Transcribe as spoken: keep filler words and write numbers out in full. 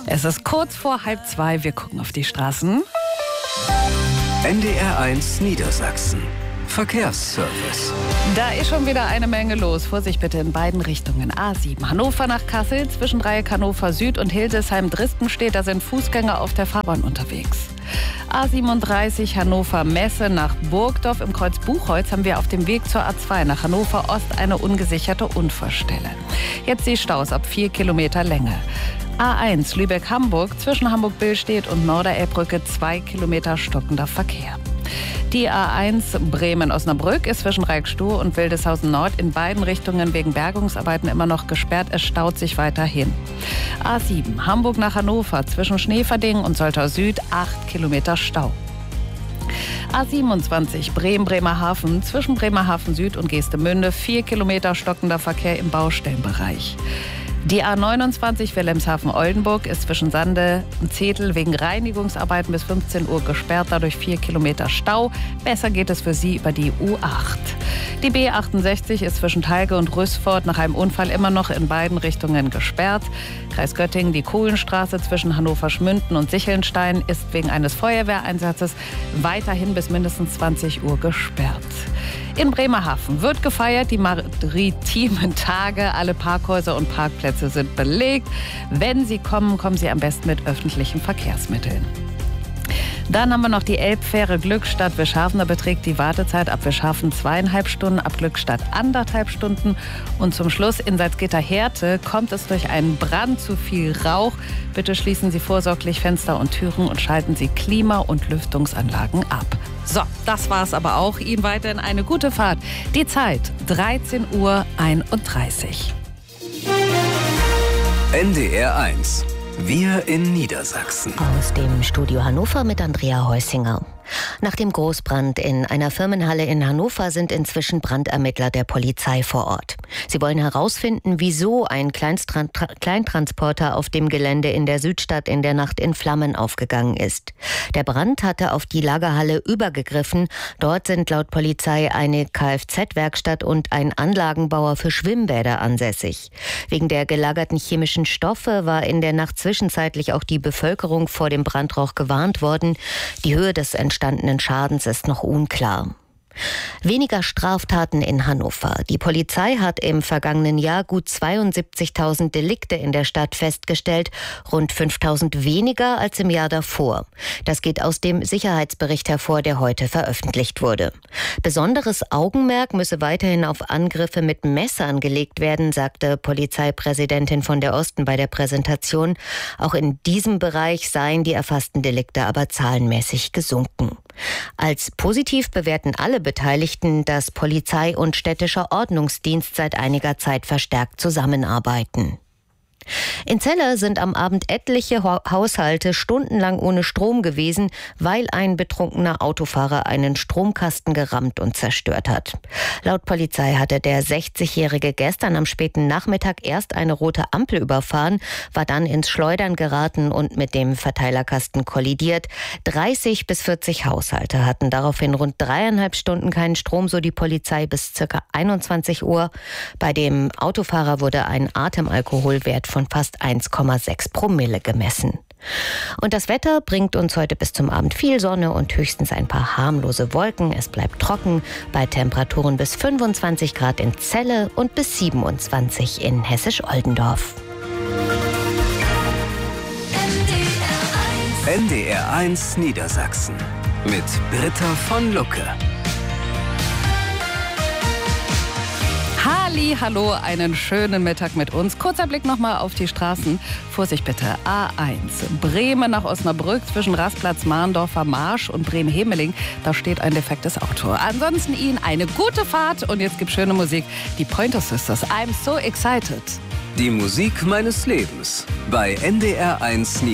Es ist kurz vor halb zwei. Wir gucken auf die Straßen. N D R eins Niedersachsen. Verkehrsservice. Da ist schon wieder eine Menge los. Vorsicht bitte in beiden Richtungen. A sieben Hannover nach Kassel, zwischen Dreieck Hannover Süd und Hildesheim-Dristenstedt, da sind Fußgänger auf der Fahrbahn unterwegs. A siebenunddreißig Hannover Messe nach Burgdorf im Kreuz Buchholz haben wir auf dem Weg zur A zwei nach Hannover Ost eine ungesicherte Unfallstelle. Jetzt die Staus ab vier Kilometer Länge. A eins Lübeck-Hamburg, zwischen Hamburg-Billstedt und Norderelbbrücke zwei Kilometer stockender Verkehr. Die A eins Bremen-Osnabrück ist zwischen Reikstuhl und Wildeshausen Nord in beiden Richtungen wegen Bergungsarbeiten immer noch gesperrt. Es staut sich weiterhin. A sieben Hamburg nach Hannover, zwischen Schneeverdingen und Soltau Süd acht Kilometer Stau. A siebenundzwanzig Bremen-Bremerhaven, zwischen Bremerhaven Süd und Geestemünde vier Kilometer stockender Verkehr im Baustellenbereich. Die A neunundzwanzig Wilhelmshaven-Oldenburg ist zwischen Sande und Zetel wegen Reinigungsarbeiten bis fünfzehn Uhr gesperrt, dadurch vier Kilometer Stau. Besser geht es für Sie über die U acht. Die B achtundsechzig ist zwischen Talge und Rüßford nach einem Unfall immer noch in beiden Richtungen gesperrt. Kreis Göttingen, die Kohlenstraße zwischen Hannover-Schmünden und Sichelnstein ist wegen eines Feuerwehreinsatzes weiterhin bis mindestens zwanzig Uhr gesperrt. In Bremerhaven wird gefeiert, die maritimen Tage. Alle Parkhäuser und Parkplätze sind belegt. Wenn Sie kommen, kommen Sie am besten mit öffentlichen Verkehrsmitteln. Dann haben wir noch die Elbfähre Glückstadt-Wischhafen. Da beträgt die Wartezeit ab Wischhafen zweieinhalb Stunden, ab Glückstadt anderthalb Stunden. Und zum Schluss in Salzgitter-Härte kommt es durch einen Brand zu viel Rauch. Bitte schließen Sie vorsorglich Fenster und Türen und schalten Sie Klima- und Lüftungsanlagen ab. So, das war's aber auch. Ihnen weiterhin eine gute Fahrt. Die Zeit dreizehn Uhr einunddreißig. N D R eins. Wir in Niedersachsen. Aus dem Studio Hannover mit Andrea Heusinger. Nach dem Großbrand in einer Firmenhalle in Hannover sind inzwischen Brandermittler der Polizei vor Ort. Sie wollen herausfinden, wieso ein Kleinstran- Kleintransporter auf dem Gelände in der Südstadt in der Nacht in Flammen aufgegangen ist. Der Brand hatte auf die Lagerhalle übergegriffen. Dort sind laut Polizei eine Kfz-Werkstatt und ein Anlagenbauer für Schwimmbäder ansässig. Wegen der gelagerten chemischen Stoffe war in der Nacht zwischenzeitlich auch die Bevölkerung vor dem Brandrauch gewarnt worden. Die Höhe des entstandenen Schadens ist noch unklar. Weniger Straftaten in Hannover. Die Polizei hat im vergangenen Jahr gut zweiundsiebzigtausend Delikte in der Stadt festgestellt, rund fünftausend weniger als im Jahr davor. Das geht aus dem Sicherheitsbericht hervor, der heute veröffentlicht wurde. Besonderes Augenmerk müsse weiterhin auf Angriffe mit Messern gelegt werden, sagte Polizeipräsidentin von der Osten bei der Präsentation. Auch in diesem Bereich seien die erfassten Delikte aber zahlenmäßig gesunken. Als positiv bewerten alle Beteiligten, dass Polizei und städtischer Ordnungsdienst seit einiger Zeit verstärkt zusammenarbeiten. In Celle sind am Abend etliche Haushalte stundenlang ohne Strom gewesen, weil ein betrunkener Autofahrer einen Stromkasten gerammt und zerstört hat. Laut Polizei hatte der sechzigjährige gestern am späten Nachmittag erst eine rote Ampel überfahren, war dann ins Schleudern geraten und mit dem Verteilerkasten kollidiert. dreißig bis vierzig Haushalte hatten daraufhin rund dreieinhalb Stunden keinen Strom, so die Polizei, bis circa einundzwanzig Uhr. Bei dem Autofahrer wurde ein Atemalkoholwert von fast eins Komma sechs Promille gemessen. Und das Wetter bringt uns heute bis zum Abend viel Sonne und höchstens ein paar harmlose Wolken. Es bleibt trocken bei Temperaturen bis fünfundzwanzig Grad in Celle und bis siebenundzwanzig in Hessisch-Oldendorf. N D R eins Niedersachsen mit Britta von Lucke. Halli, hallo, einen schönen Mittag mit uns. Kurzer Blick nochmal auf die Straßen. Vorsicht bitte, A eins, Bremen nach Osnabrück zwischen Rastplatz Mahndorfer Marsch und Bremen-Hemeling. Da steht ein defektes Auto. Ansonsten Ihnen eine gute Fahrt und jetzt gibt schöne Musik. Die Pointer Sisters, I'm so excited. Die Musik meines Lebens bei N D R eins